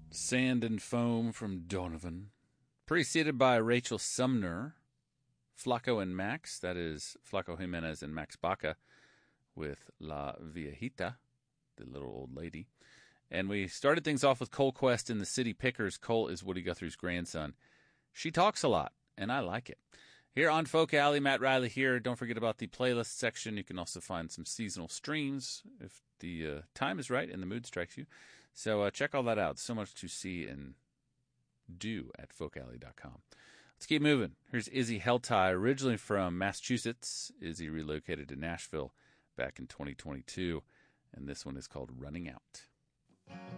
Sand and Foam from Donovan. Preceded by Rachel Sumner. Flaco and Max, that is Flaco Jimenez and Max Baca with La Viejita, the little old lady. And we started things off with Cole Quest and the City Pickers. Cole is Woody Guthrie's grandson. She talks a lot, and I like it. Here on Folk Alley, Matt Riley here. Don't forget about the playlist section. You can also find some seasonal streams if the time is right and the mood strikes you. So check all that out. So much to see and do at folkalley.com. Let's keep moving. Here's Izzy Heltai, originally from Massachusetts. Izzy relocated to Nashville back in 2022, and this one is called Running Out.